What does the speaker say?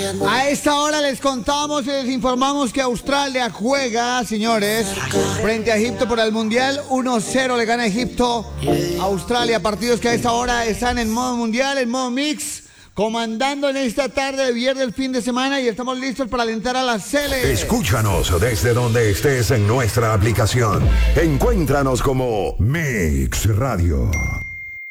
A esta hora les contamos y les informamos que Australia juega, señores, frente a Egipto por el Mundial. 1-0 le gana Egipto a Australia. Partidos que a esta hora están en modo mundial, en modo mix, comandando en esta tarde de viernes el fin de semana, y estamos listos para alentar a la Sele. Escúchanos desde donde estés en nuestra aplicación. Encuéntranos como Mix Radio.